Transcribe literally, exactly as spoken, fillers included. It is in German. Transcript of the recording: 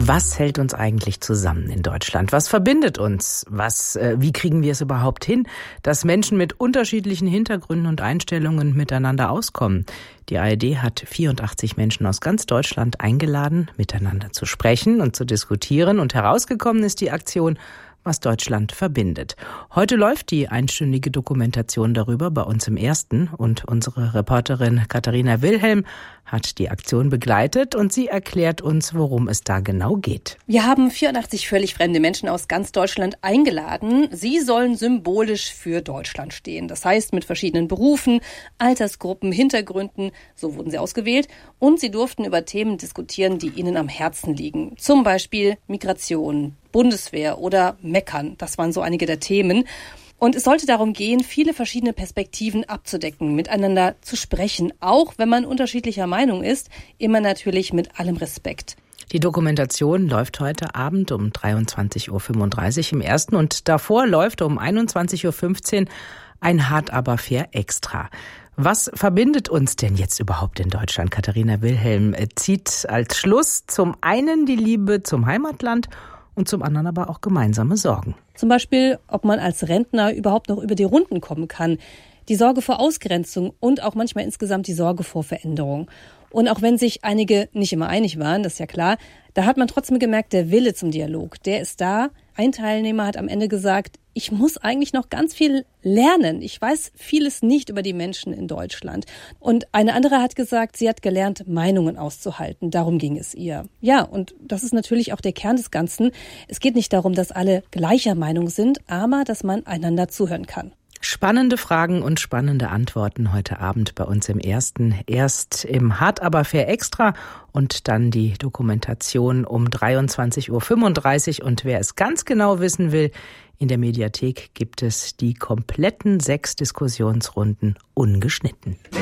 Was hält uns eigentlich zusammen in Deutschland? Was verbindet uns? Was, äh, wie kriegen wir es überhaupt hin, dass Menschen mit unterschiedlichen Hintergründen und Einstellungen miteinander auskommen? Die A R D hat vierundachtzig Menschen aus ganz Deutschland eingeladen, miteinander zu sprechen und zu diskutieren. Und herausgekommen ist die Aktion Was Deutschland verbindet. Heute läuft die einstündige Dokumentation darüber bei uns im Ersten und unsere Reporterin Katharina Wilhelm hat die Aktion begleitet und sie erklärt uns, worum es da genau geht. Wir haben vierundachtzig völlig fremde Menschen aus ganz Deutschland eingeladen. Sie sollen symbolisch für Deutschland stehen. Das heißt mit verschiedenen Berufen, Altersgruppen, Hintergründen, so wurden sie ausgewählt. Und sie durften über Themen diskutieren, die ihnen am Herzen liegen. Zum Beispiel Migration, Bundeswehr oder Meckern. Das waren so einige der Themen. Und es sollte darum gehen, viele verschiedene Perspektiven abzudecken, miteinander zu sprechen, auch wenn man unterschiedlicher Meinung ist, immer natürlich mit allem Respekt. Die Dokumentation läuft heute Abend um dreiundzwanzig Uhr fünfunddreißig im Ersten und davor läuft um einundzwanzig Uhr fünfzehn ein Hart aber fair Extra. Was verbindet uns denn jetzt überhaupt in Deutschland? Katharina Wilhelm zieht als Schluss zum einen die Liebe zum Heimatland und zum anderen aber auch gemeinsame Sorgen. Zum Beispiel, ob man als Rentner überhaupt noch über die Runden kommen kann. Die Sorge vor Ausgrenzung und auch manchmal insgesamt die Sorge vor Veränderung. Und auch wenn sich einige nicht immer einig waren, das ist ja klar, da hat man trotzdem gemerkt, der Wille zum Dialog, der ist da. Ein Teilnehmer hat am Ende gesagt, ich muss eigentlich noch ganz viel lernen. Ich weiß vieles nicht über die Menschen in Deutschland. Und eine andere hat gesagt, sie hat gelernt, Meinungen auszuhalten. Darum ging es ihr. Ja, und das ist natürlich auch der Kern des Ganzen. Es geht nicht darum, dass alle gleicher Meinung sind, aber dass man einander zuhören kann. Spannende Fragen und spannende Antworten heute Abend bei uns im Ersten. Erst im Hart aber fair Extra und dann die Dokumentation um dreiundzwanzig Uhr fünfunddreißig. Und wer es ganz genau wissen will, in der Mediathek gibt es die kompletten sechs Diskussionsrunden ungeschnitten.